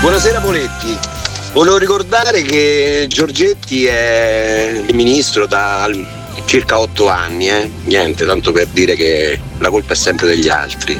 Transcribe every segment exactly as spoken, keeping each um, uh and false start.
Buonasera Poletti, volevo ricordare che Giorgetti è il ministro da circa otto anni, eh? Niente, tanto per dire che la colpa è sempre degli altri.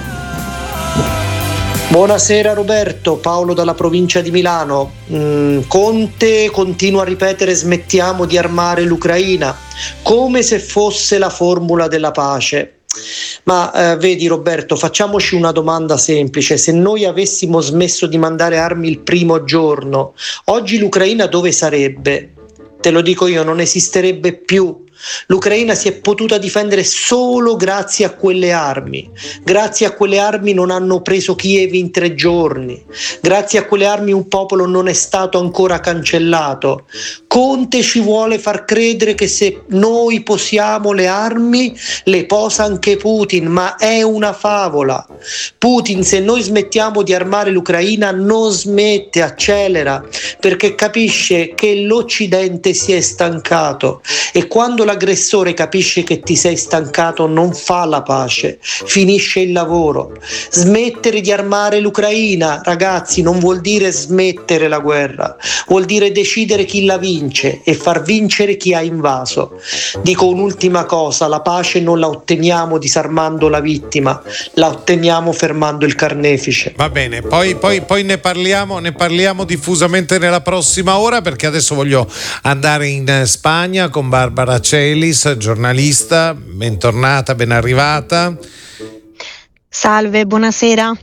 Buonasera Roberto, Paolo dalla provincia di Milano. Mm, Conte continua a ripetere smettiamo di armare l'Ucraina, come se fosse la formula della pace. Ma eh, vedi Roberto, facciamoci una domanda semplice: se noi avessimo smesso di mandare armi il primo giorno, oggi l'Ucraina dove sarebbe? Te lo dico io, non esisterebbe più. L'Ucraina si è potuta difendere solo grazie a quelle armi. Grazie a quelle armi non hanno preso Kiev in tre giorni. Grazie a quelle armi un popolo non è stato ancora cancellato. Conte ci vuole far credere che se noi posiamo le armi, le posa anche Putin, ma è una favola. Putin, se noi smettiamo di armare l'Ucraina, non smette, accelera, perché capisce che l'Occidente si è stancato, e quando l'aggressore capisce che ti sei stancato non fa la pace, finisce il lavoro. Smettere di armare l'Ucraina, ragazzi, non vuol dire smettere la guerra, vuol dire decidere chi la vince e far vincere chi ha invaso. Dico un'ultima cosa: la pace non la otteniamo disarmando la vittima, la otteniamo fermando il carnefice. Va bene, poi, poi, poi ne parliamo, ne parliamo diffusamente nella prossima ora, perché adesso voglio andare in Spagna con Barbara Celis, giornalista. Bentornata, ben arrivata. Salve, buonasera.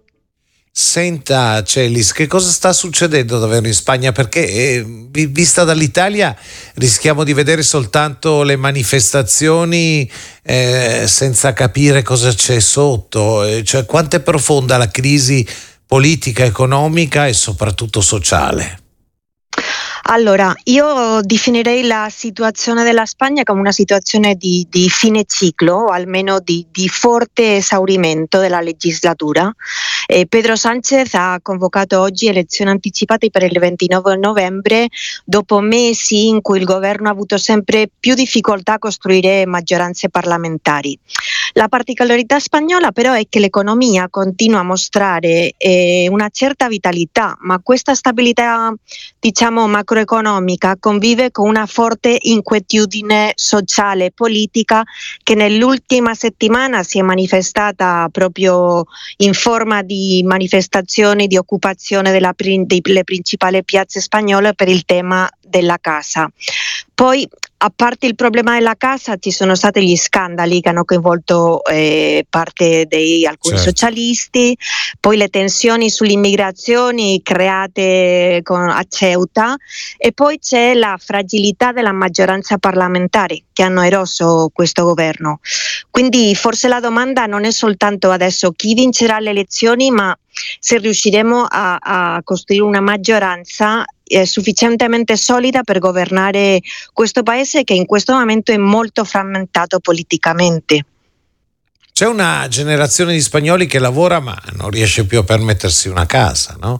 Senta Celis, che cosa sta succedendo davvero in Spagna? Perché eh, vista dall'Italia rischiamo di vedere soltanto le manifestazioni eh, senza capire cosa c'è sotto, eh, cioè quanto è profonda la crisi politica, economica e soprattutto sociale. Allora, io definirei la situazione della Spagna come una situazione di, di fine ciclo, o almeno di, di forte esaurimento della legislatura. Eh, Pedro Sánchez ha convocato oggi elezioni anticipate per il ventinove novembre, dopo mesi in cui il governo ha avuto sempre più difficoltà a costruire maggioranze parlamentari. La particolarità spagnola però è che l'economia continua a mostrare eh, una certa vitalità, ma questa stabilità, diciamo, macroeconomica convive con una forte inquietudine sociale e politica che nell'ultima settimana si è manifestata proprio in forma di manifestazioni di occupazione della, delle principali piazze spagnole per il tema della casa. Poi, a parte il problema della casa, ci sono stati gli scandali che hanno coinvolto eh, parte di alcuni certo. socialisti, poi le tensioni sulle immigrazioni create con, a Ceuta, e poi c'è la fragilità della maggioranza parlamentare che hanno eroso questo governo. Quindi forse la domanda non è soltanto adesso chi vincerà le elezioni, ma se riusciremo a, a costruire una maggioranza eh, sufficientemente solida per governare questo paese che in questo momento è molto frammentato politicamente. C'è una generazione di spagnoli che lavora ma non riesce più a permettersi una casa, no?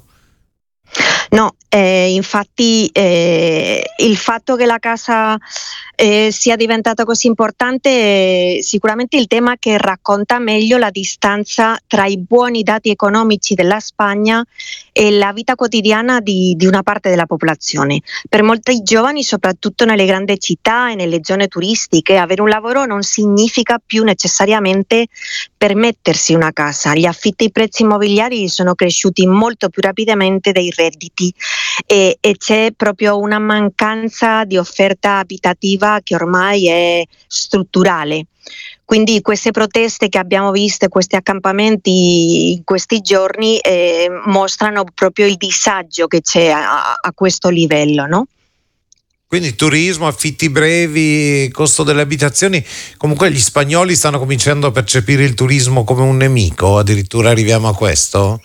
No, eh, infatti eh, il fatto che la casa eh, sia diventata così importante è sicuramente il tema che racconta meglio la distanza tra i buoni dati economici della Spagna e la vita quotidiana di, di una parte della popolazione. Per molti giovani, soprattutto nelle grandi città e nelle zone turistiche, avere un lavoro non significa più necessariamente permettersi una casa. Gli affitti e i prezzi immobiliari sono cresciuti molto più rapidamente dei redditi e, e c'è proprio una mancanza di offerta abitativa che ormai è strutturale. Quindi queste proteste che abbiamo visto, questi accampamenti in questi giorni eh, mostrano proprio il disagio che c'è a, a questo livello, no? Quindi turismo, affitti brevi, costo delle abitazioni, comunque gli spagnoli stanno cominciando a percepire il turismo come un nemico, addirittura arriviamo a questo?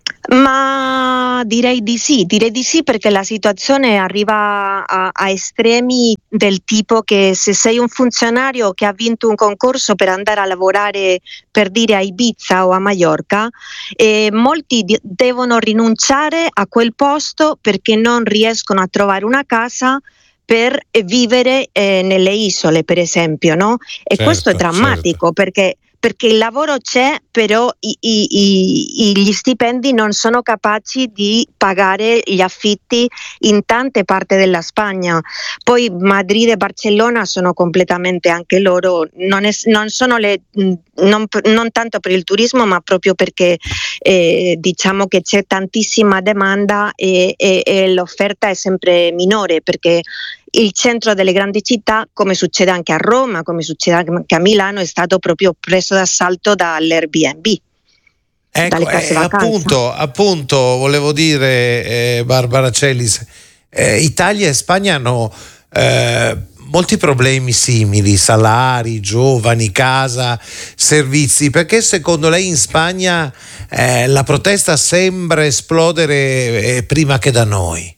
Ma direi di sì, direi di sì perché la situazione arriva a, a estremi del tipo che se sei un funzionario che ha vinto un concorso per andare a lavorare, per dire, a Ibiza o a Maiorca, eh, molti di- devono rinunciare a quel posto perché non riescono a trovare una casa per vivere eh, nelle isole, per esempio, no? E Certo, questo è drammatico, certo. perché perché il lavoro c'è, però i, i, i, gli stipendi non sono capaci di pagare gli affitti in tante parti della Spagna. Poi Madrid e Barcellona sono completamente anche loro, non, è, non sono le non, non tanto per il turismo, ma proprio perché eh, diciamo che c'è tantissima domanda e, e, e l'offerta è sempre minore, perché il centro delle grandi città, come succede anche a Roma, come succede anche a Milano, è stato proprio preso d'assalto dall'Airbnb. Ecco, eh, appunto, appunto, volevo dire, eh, Barbara Celis, eh, Italia e Spagna hanno eh, molti problemi simili, salari, giovani, casa, servizi. Perché secondo lei in Spagna eh, la protesta sembra esplodere eh, prima che da noi?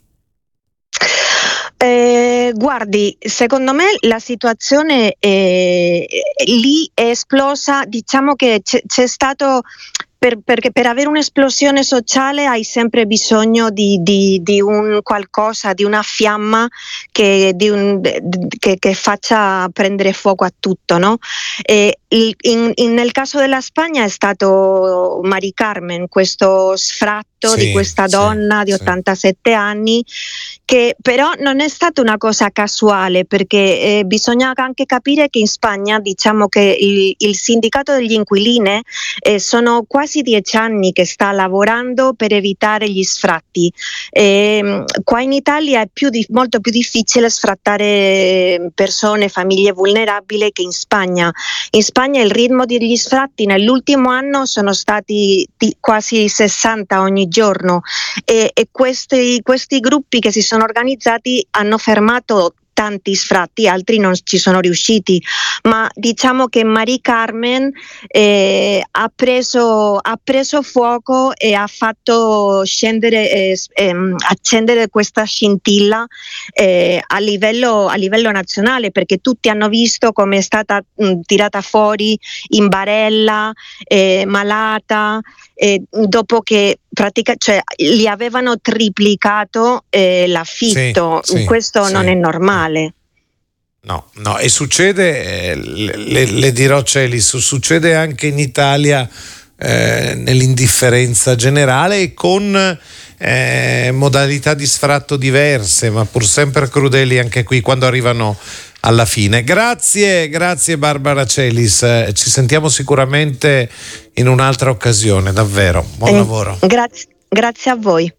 Eh, guardi, secondo me la situazione è, lì è esplosa, diciamo che c'è, c'è stato... Per, perché per avere un'esplosione sociale hai sempre bisogno di, di, di un qualcosa, di una fiamma che, di un, che, che faccia prendere fuoco a tutto, no? E in, in, nel caso della Spagna è stato Mari Carmen, questo sfratto sì, di questa donna sì, di ottantasette sì. anni, che però non è stata una cosa casuale, perché eh, bisogna anche capire che in Spagna, diciamo che il, il sindacato degli inquilini eh, sono quasi dieci anni che sta lavorando per evitare gli sfratti. E, qua in Italia è più di, molto più difficile sfrattare persone, famiglie vulnerabili che in Spagna. In Spagna il ritmo degli sfratti nell'ultimo anno sono stati di quasi sessanta ogni giorno e, e questi, questi gruppi che si sono organizzati hanno fermato tanti sfratti, altri non ci sono riusciti, ma diciamo che Mari Carmen eh, ha preso ha preso fuoco e ha fatto scendere eh, ehm, accendere questa scintilla eh, a livello a livello nazionale, perché tutti hanno visto come è stata mh, tirata fuori in barella, eh, malata, eh, dopo che pratica, cioè gli avevano triplicato eh, l'affitto. Sì, sì, questo sì. Non è normale. No, no, e succede, eh, le, le dirò Celis, succede anche in Italia eh, nell'indifferenza generale, con eh, modalità di sfratto diverse, ma pur sempre crudeli anche qui quando arrivano alla fine. Grazie, grazie Barbara Celis, eh, ci sentiamo sicuramente in un'altra occasione, davvero, buon eh, lavoro. Grazie, grazie a voi.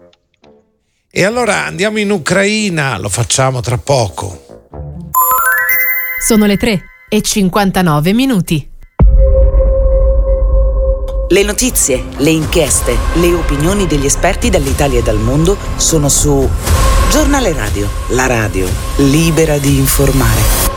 E allora andiamo in Ucraina, lo facciamo tra poco. Sono le tre e cinquantanove minuti. Le notizie, le inchieste, le opinioni degli esperti dall'Italia e dal mondo sono su Giornale Radio, la radio libera di informare.